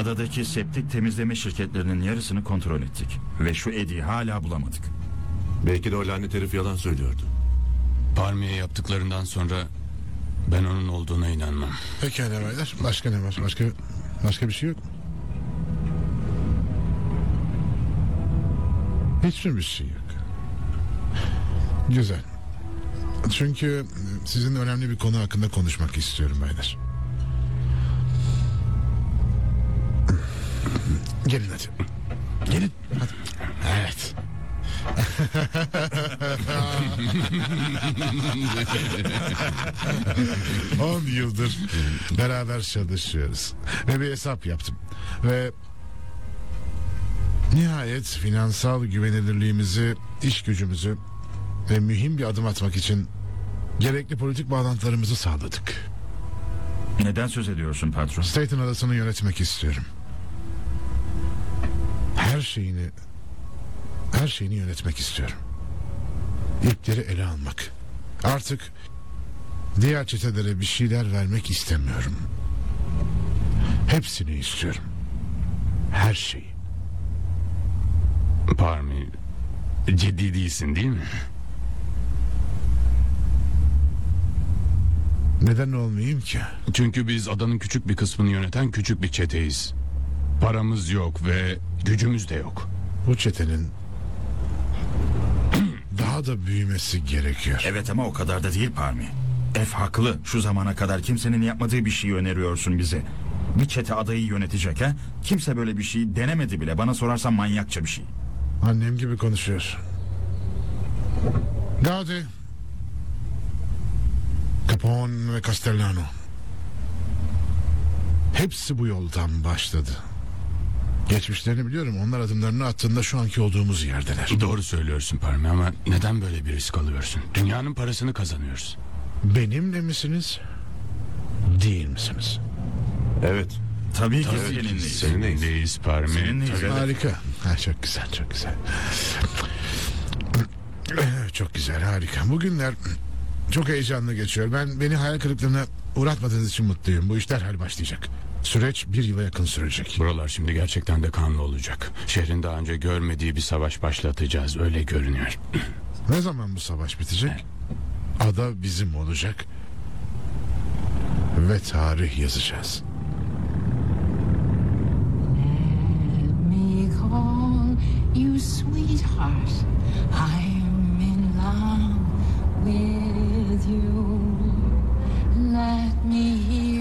Adadaki septik temizleme şirketlerinin yarısını kontrol ettik. Ve şu Eddie'yi hala bulamadık. Belki de o lanet herif yalan söylüyordu. Parmi'ye yaptıklarından sonra ben onun olduğuna inanmam. Pekala baylar. Başka ne var? Başka bir şey yok mu? Hiçbir şey yok. Güzel. Çünkü sizinle önemli bir konu hakkında konuşmak istiyorum baylar. Gelin hadi. Gelin. Hadi. Evet. 10 yıldır beraber çalışıyoruz. Ve bir hesap yaptım. Ve nihayet finansal güvenilirliğimizi, iş gücümüzü ve mühim bir adım atmak için gerekli politik bağlantılarımızı sağladık. Neden söz ediyorsun patron? Staten adasını yönetmek istiyorum. Her şeyini yönetmek istiyorum. İpleri ele almak. Artık diğer çetelere bir şeyler vermek istemiyorum. Hepsini istiyorum. Her şeyi. Parmi, ciddi değilsin değil mi? Neden olmayayım ki? Çünkü biz adanın küçük bir kısmını yöneten küçük bir çeteyiz. Paramız yok ve gücümüz de yok. Bu çetenin daha da büyümesi gerekiyor. Evet ama o kadar da değil Parmi. F haklı. Şu zamana kadar kimsenin yapmadığı bir şeyi öneriyorsun bize. Bir çete adayı yönetecek ha? Kimse böyle bir şey denemedi bile. Bana sorarsan manyakça bir şey. Annem gibi konuşuyor. Gaudi, Capone ve Castellano. Hepsi bu yoldan başladı. Geçmişlerini biliyorum. Onlar adımlarını attığında şu anki olduğumuz yerdeler. Doğru söylüyorsun Parmi ama neden böyle bir risk alıyorsun? Dünyanın parasını kazanıyoruz. Benimle misiniz? Değil misiniz? Evet. Tabii ki Tabii ki seninleyiz. seninleyiz Parmi. Seninleyiz, Tabii. evet. Harika. Ha, çok güzel, çok güzel. Çok güzel, harika. Bugünler çok heyecanlı geçiyor. Beni hayal kırıklığına uğratmadığınız için mutluyum. Bu iş derhal başlayacak. Süreç 1 yıla yakın sürecek. Buralar şimdi gerçekten de kanlı olacak. Şehrin daha önce görmediği bir savaş başlatacağız, öyle görünüyor. Ne zaman bu savaş bitecek? Ada bizim olacak. Ve tarih yazacağız. Let me call you sweetheart. I'm in love with you. Let me hear